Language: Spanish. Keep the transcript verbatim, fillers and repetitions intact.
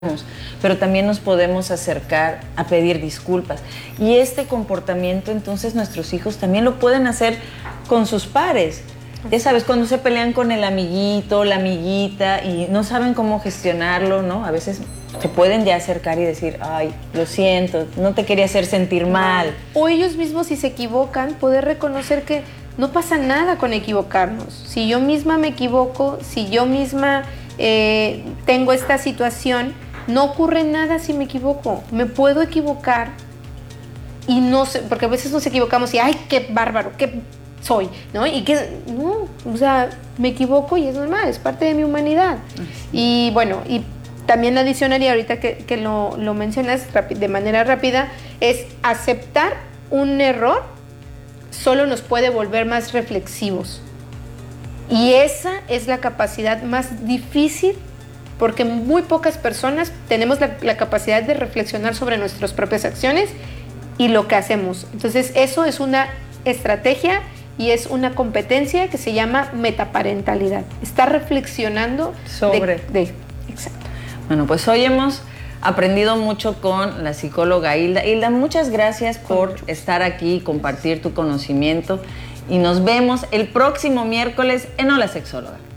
pero también nos podemos acercar a pedir disculpas. Y este comportamiento, entonces, nuestros hijos también lo pueden hacer con sus pares. Ya sabes, cuando se pelean con el amiguito, la amiguita, y no saben cómo gestionarlo, ¿no? A veces se pueden ya acercar y decir, ay, lo siento, no te quería hacer sentir mal. O ellos mismos, si se equivocan, poder reconocer que no pasa nada con equivocarnos. Si yo misma me equivoco, si yo misma eh, tengo esta situación, no ocurre nada si me equivoco. Me puedo equivocar y no sé, porque a veces nos equivocamos y ¡ay, qué bárbaro! ¿Qué soy? ¿No? Y que, no, o sea, me equivoco y es normal, es parte de mi humanidad. Y bueno, y también adicionaría ahorita que, que lo, lo mencionas de manera rápida, es aceptar un error solo nos puede volver más reflexivos. Y esa es la capacidad más difícil, porque muy pocas personas tenemos la, la capacidad de reflexionar sobre nuestras propias acciones y lo que hacemos. Entonces, eso es una estrategia y es una competencia que se llama metaparentalidad. Estar reflexionando sobre... De, de, exacto. Bueno, pues hoy hemos aprendido mucho con la psicóloga Hilda. Hilda, muchas gracias por estar aquí, compartir tu conocimiento y nos vemos el próximo miércoles en Hola Sexóloga.